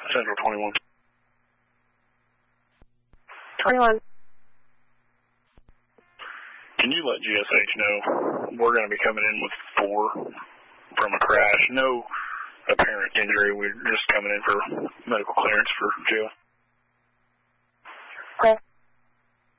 Central 21. 21. Can you let GSH know we're going to be coming in with 4 from a crash? No apparent injury. We're just coming in for medical clearance for jail. Okay.